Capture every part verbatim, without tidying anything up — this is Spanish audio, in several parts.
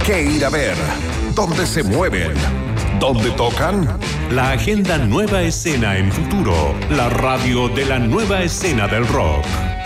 qué ir a ver, dónde se mueven, dónde tocan. La agenda Nueva Escena en Futuro, la radio de la nueva escena del rock.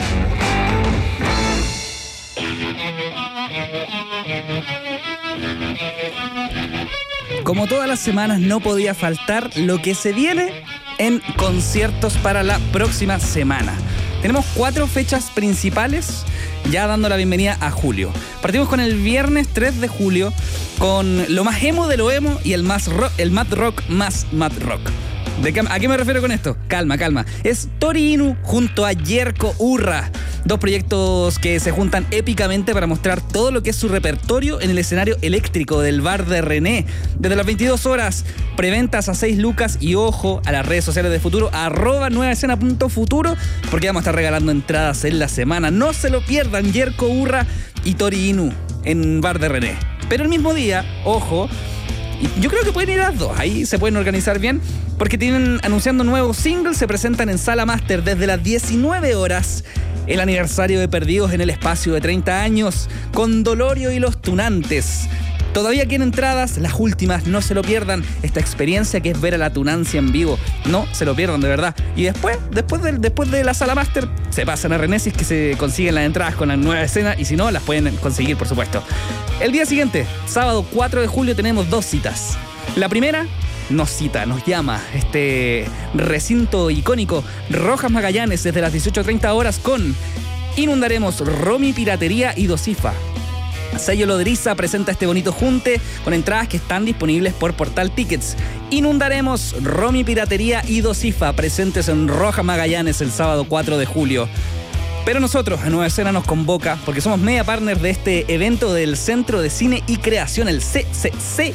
Como todas las semanas, no podía faltar lo que se viene en conciertos para la próxima semana. Tenemos cuatro fechas principales, ya dando la bienvenida a julio. Partimos con el viernes tres de julio, con lo más emo de lo emo y el, más rock, el mad rock más mad rock. ¿De qué, ¿A qué me refiero con esto? Calma, calma. Es Tori Inu junto a Jerko Urra. Dos proyectos que se juntan épicamente para mostrar todo lo que es su repertorio en el escenario eléctrico del bar de René. Desde las veintidós horas, preventas a seis lucas y ojo a las redes sociales de Futuro, arroba nuevaescena.futuro, porque vamos a estar regalando entradas en la semana. No se lo pierdan, Jerko Urra y Tori Inu en bar de René. Pero el mismo día, ojo, yo creo que pueden ir a las dos, ahí se pueden organizar bien, porque tienen anunciando nuevos singles, se presentan en Sala Master desde las diecinueve horas. El aniversario de Perdidos en el Espacio de treinta años, con Dolorio y los Tunantes. Todavía quieren entradas, las últimas, no se lo pierdan. Esta experiencia que es ver a la Tunancia en vivo, no se lo pierdan de verdad. Y después, después de, después de la Sala Master, se pasan a Renesis, que se consiguen las entradas con la nueva escena, y si no, las pueden conseguir, por supuesto. El día siguiente, sábado cuatro de julio, tenemos dos citas. La primera nos cita, nos llama este recinto icónico Rojas Magallanes desde las dieciocho treinta horas con Inundaremos, Romy Piratería y Dosifa. Sello Lodriza presenta este bonito junte con entradas que están disponibles por Portal Tickets. Inundaremos, Romy Piratería y Dosifa presentes en Rojas Magallanes el sábado cuatro de julio. Pero nosotros, a Nueva Escena, nos convoca porque somos media partner de este evento del Centro de Cine y Creación, el C C C.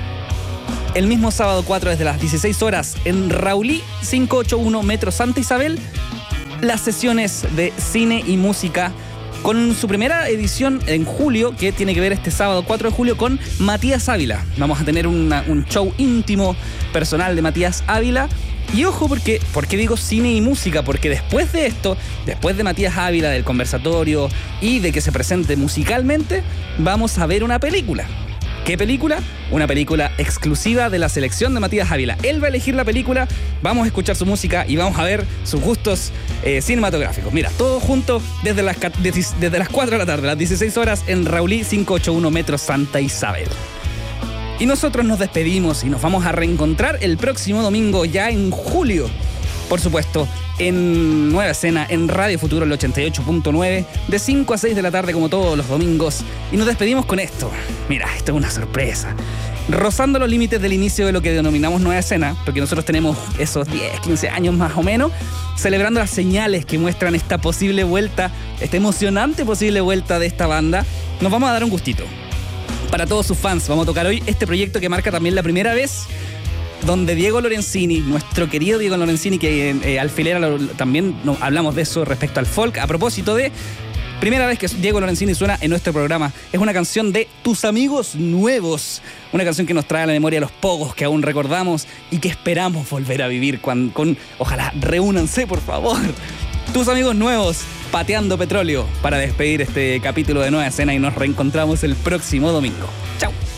El mismo sábado cuatro desde las dieciséis horas en Raulí quinientos ochenta y uno Metro Santa Isabel, las sesiones de cine y música con su primera edición en julio, que tiene que ver este sábado cuatro de julio con Matías Ávila. Vamos a tener una, un show íntimo personal de Matías Ávila. Y ojo, porque, ¿por qué digo cine y música? Porque después de esto, después de Matías Ávila, del conversatorio y de que se presente musicalmente, vamos a ver una película. ¿Qué película? Una película exclusiva de la selección de Matías Ávila. Él va a elegir la película, vamos a escuchar su música y vamos a ver sus gustos eh, cinematográficos. Mira, todo junto desde las, desde las cuatro de la tarde, las dieciséis horas en Raulí quinientos ochenta y uno Metro Santa Isabel. Y nosotros nos despedimos y nos vamos a reencontrar el próximo domingo, ya en julio. Por supuesto, en Nueva Escena, en Radio Futuro, el ochenta y ocho punto nueve, de cinco a seis de la tarde, como todos los domingos. Y nos despedimos con esto. Mira, esto es una sorpresa. Rozando los límites del inicio de lo que denominamos Nueva Escena, porque nosotros tenemos esos diez, quince años más o menos, celebrando las señales que muestran esta posible vuelta, esta emocionante posible vuelta de esta banda, nos vamos a dar un gustito. Para todos sus fans, vamos a tocar hoy este proyecto que marca también la primera vez donde Diego Lorenzini, nuestro querido Diego Lorenzini, que eh, Alfilera lo, también no, hablamos de eso respecto al folk, a propósito de primera vez que Diego Lorenzini suena en nuestro programa. Es una canción de Tus Amigos Nuevos, una canción que nos trae a la memoria los pogos que aún recordamos y que esperamos volver a vivir con, con ojalá, reúnanse por favor. Tus Amigos Nuevos, Pateando Petróleo, para despedir este capítulo de Nueva Escena, y nos reencontramos el próximo domingo. Chau.